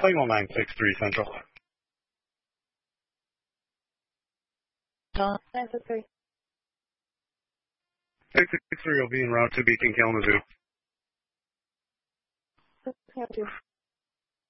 Signal 963 Central. 963. 663 will be en route to Beacon Kalamazoo. Okay.